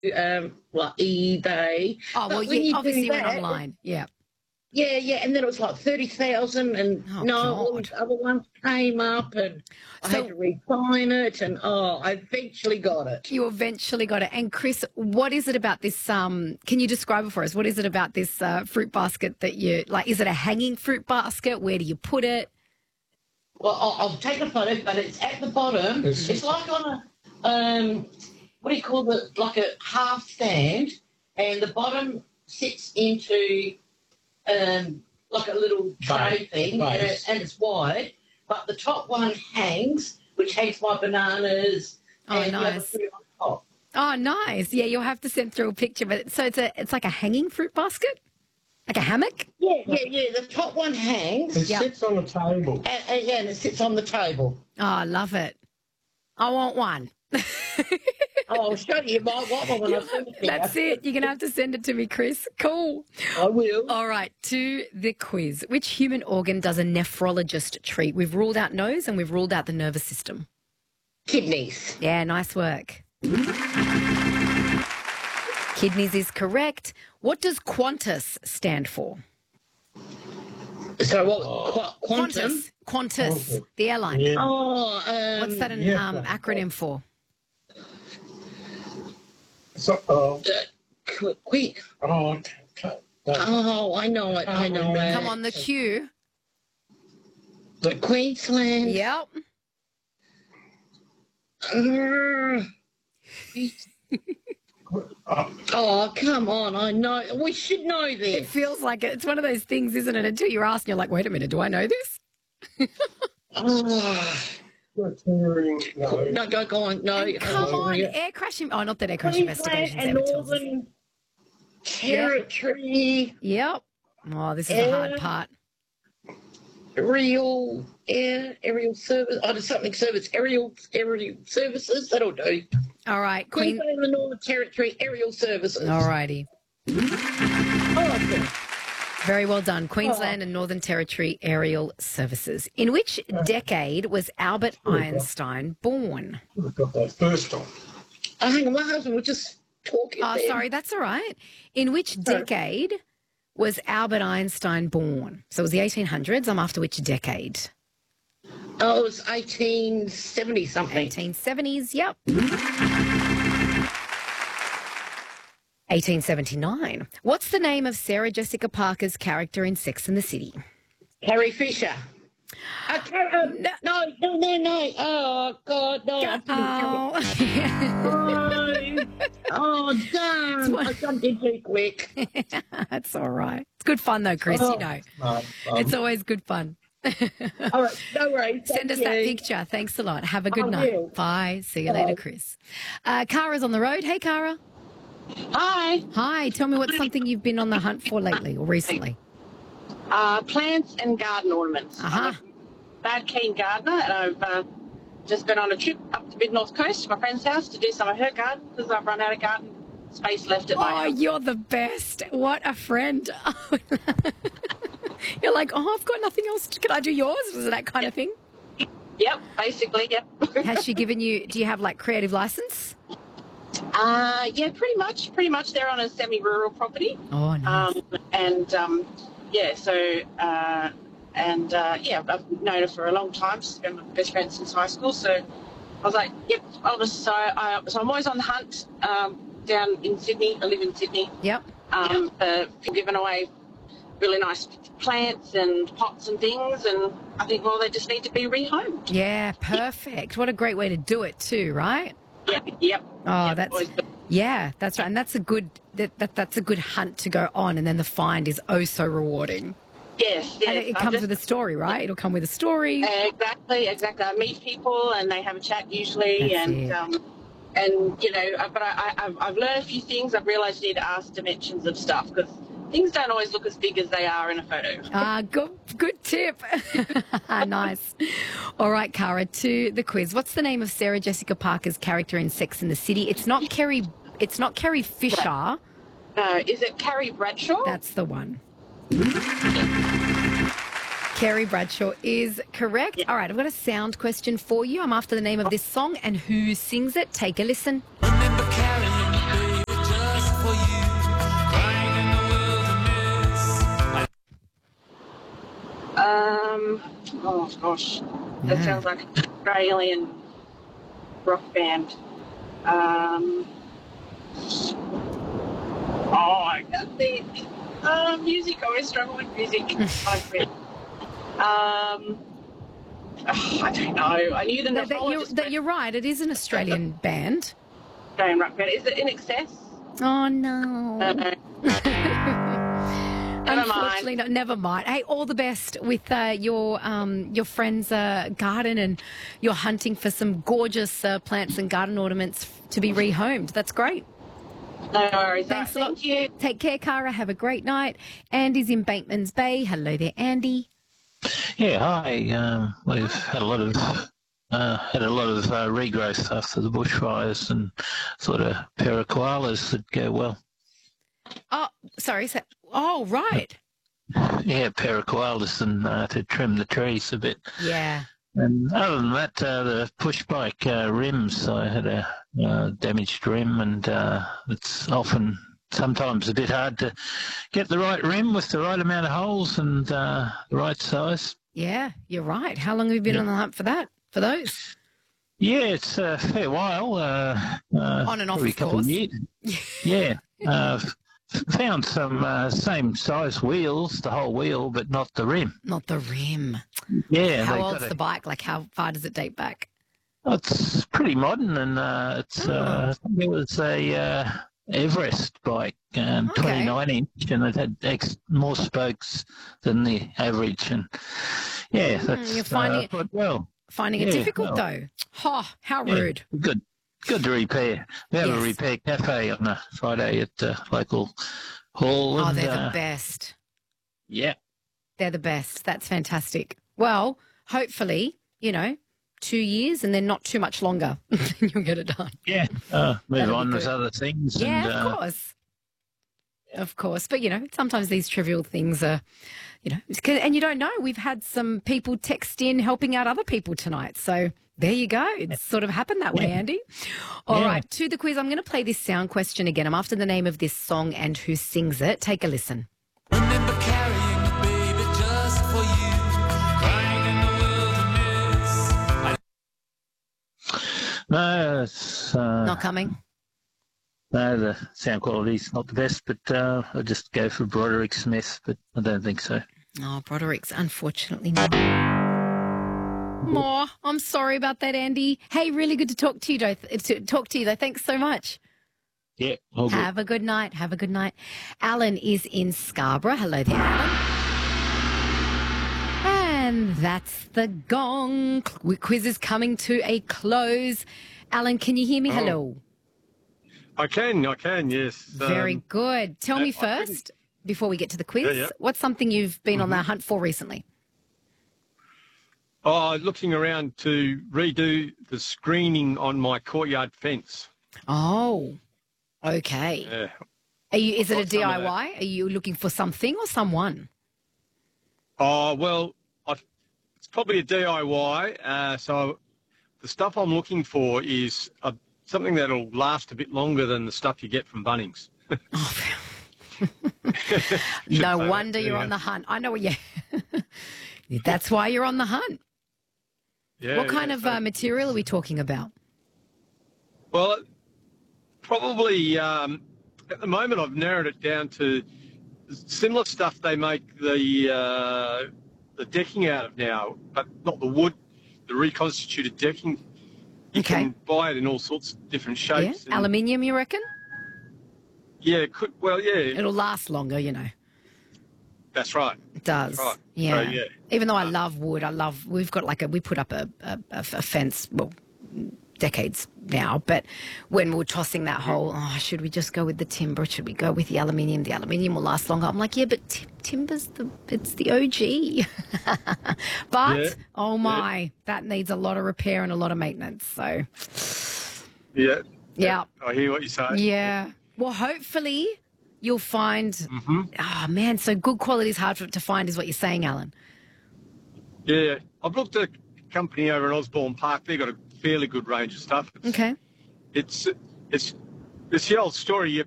like eBay. Oh, well, But when you obviously do you went that, online. Yeah. yeah, and then it was like 30,000, and Oh, no, all God. these other ones came up, and I had So to re-sign it, and I eventually got it. you eventually got it. And Chris, what is it about this? Can you describe it for us? What is it about this fruit basket that you like? Is it a hanging fruit basket? Where do you put it? Well, I'll take a photo, but it's at the bottom. It's like on a, what do you call it? Like a half stand, and the bottom sits into like a little tray thing, and it's wide. But the top one hangs, which hangs my bananas and the other Nice. fruit on top. Oh, nice. Yeah, you'll have to send through a picture. But so it's like a hanging fruit basket, like a hammock. Yeah. The top one hangs. It sits on a table. And it sits on the table. Oh, I love it. I want one. I'll show you. You might want one when I send it to you. That's it. You're going to have to send it to me, Chris. Cool. I will. All right, to the quiz. Which human organ does a nephrologist treat? We've ruled out nose and we've ruled out the nervous system. Kidneys. Yeah, nice work. Kidneys is correct. What does Qantas stand for? So what? Quantum? Qantas, the airline. Yeah. What's that an acronym for? So, Quick. I know it. Come on, the Q. The Queensland. Yep. Oh, come on. I know. We should know It this. feels like it. It's one of those things, isn't it? Until you're asked, you're like, wait a minute, do I know this? No, go on. No. Come on, air crash. Oh, not that air crash investigations and ever tells us. Northern Territory. Yep. Oh, this is the hard part. Aerial service. Oh, there's something service. Aerial services. That'll do. All right, Queen. Queensland and the Northern Territory aerial services. All righty. Okay. Very well done. Queensland and Northern Territory Aerial Services. In which decade was Albert Einstein born? We've got that first one. Hang on, my husband was just talking. Oh, then. sorry, that's all right. In which decade was Albert Einstein born? So it was the 1800s. I'm after which decade? Oh, it was 1870 something. 1870s, yep. 1879. What's the name of Sarah Jessica Parker's character in Sex and the City? Carrie Fisher. No. Oh, God, no. Oh, damn. I jumped in too quick. That's all right. It's good fun, though, Chris, you know. It's always good fun. All right, no worries. Send us that picture. Thanks a lot. Have a good night. will. Bye. See you later, Chris. Kara's on the road. Hey, Kara. Hi. Hi. Tell me what's something you've been on the hunt for lately or recently. Plants and garden ornaments. Uh-huh. I'm a bad keen gardener, and I've just been on a trip up to mid-north coast to my friend's house to do some of her garden because I've run out of garden space left at my Oh, house. you're the best. What a friend. You're like, oh, I've got nothing else. Can I do yours? Was it that kind of thing? Yep, basically, yep. Has she given you, do you have like creative license? Yeah, pretty much. Pretty much they're on a semi-rural property. Oh, nice. I've known her for a long time. She's been my best friend since high school. So I was like, yep, so I'm always on the hunt down in Sydney. I live in Sydney. Yep. Giving away really nice plants and pots and things, and I think, well, they just need to be rehomed. Yeah, perfect. What a great way to do it too, right? Yep. Oh, Yep, that's always good. yeah, that's right, and that's a good that's a good hunt to go on, and then the find is oh so rewarding. Yes. And it comes with a story, right? It'll come with a story. Exactly. I meet people and they have a chat usually, That's and you know, but I've learned a few things. I've realised you need to ask dimensions of stuff because things don't always look as big as they are in a photo. Good tip. Nice. All right, Kara, to the quiz. What's the name of Sarah Jessica Parker's character in Sex and the City? It's not Carrie Fisher. Is it Carrie Bradshaw? That's the one. Carrie Bradshaw is correct. Yeah. All right, I've got a sound question for you. I'm after the name of this song and who sings it. Take a listen. Remember carrying me, baby. Oh gosh, Yeah. that sounds like an Australian rock band. I can't think. Music. I always struggle with music. I don't know. I knew the That you're right. It is an Australian band. Australian rock band. Is it In Excess? Oh, no. Never Unfortunately, no, never mind. Hey, all the best with your friend's garden, and you're hunting for some gorgeous plants and garden ornaments to be rehomed. That's great. No worries. Thanks a lot. Thank you. Take care, Cara. Have a great night. Andy's in Bateman's Bay. Hello there, Andy. Yeah, hi. We've had a lot of regrowth after the bushfires, and sort of pair of koalas that go well. Oh, sorry. Oh, right. Yeah, pair of koalas and to trim the trees a bit. Yeah. And other than that, the push bike rims, I had a damaged rim, and it's sometimes a bit hard to get the right rim with the right amount of holes and the right size. Yeah, you're right. How long have you been on the hunt for those? Yeah, it's a fair while. On and off, probably of a couple course. of years. Yeah. Found some same size wheels, the whole wheel, but not the rim. Not the rim. Yeah. How old's the bike? Like, how far does it date back? It's pretty modern, and I think it was a Everest bike, 29 inch, and it had more spokes than the average. And yeah, that's you're finding it difficult though. Oh, how rude. Good to repair. We have a repair cafe on a Friday at the local hall. Oh, and, they're the best. Yeah. They're the best. That's fantastic. Well, hopefully, 2 years and then not too much longer. You'll get it done. Yeah. Move on with other things. Yeah, and, of course. Of course. But, sometimes these trivial things are, and you don't know. We've had some people text in helping out other people tonight. So there you go. It's sort of happened that way, Andy. All right. To the quiz. I'm going to play this sound question again. I'm after the name of this song and who sings it. Take a listen. Remember carrying a baby just for you, crying in the wilderness. No, it's Not coming? No, the sound quality's not the best, but I'll just go for Broderick Smith, but I don't think so. Oh, Broderick's unfortunately not. More. I'm sorry about that, Andy. Hey, really good to talk to you, though. Thanks so much. Yeah, all good. Have a good night. Have a good night. Alan is in Scarborough. Hello there, Alan. And that's the gong. Quiz is coming to a close. Alan, can you hear me? Hello. I can, yes. Very good. Tell me first, before we get to the quiz, what's something you've been on the hunt for recently? Looking around to redo the screening on my courtyard fence. Oh, okay. Yeah. Is it a DIY? Are you looking for something or someone? Oh, well, it's probably a DIY. So the stuff I'm looking for is something that'll last a bit longer than the stuff you get from Bunnings. No wonder you're on the hunt. I know what that's why you're on the hunt. Yeah. What kind of material are we talking about? Well, probably at the moment I've narrowed it down to similar stuff they make the decking out of now, but not the wood, the reconstituted decking. You can buy it in all sorts of different shapes. Yeah? Aluminium, you reckon? Yeah, it could. Well, yeah. It'll last longer, That's right. It does. That's right. Yeah. So, yeah. Even though I love wood, we've got we put up a fence, well, decades now, but when we were tossing that whole, should we just go with the timber? Should we go with the aluminium? The aluminium will last longer. I'm like, yeah, but timber's it's the OG. But, that needs a lot of repair and a lot of maintenance. So, Yeah. Yeah. I hear what you're saying. Yeah. Well, hopefully you'll find, so good quality is hard to find is what you're saying, Alan. Yeah. I've looked at a company over in Osborne Park. They've got a fairly good range of stuff. Okay. It's the old story.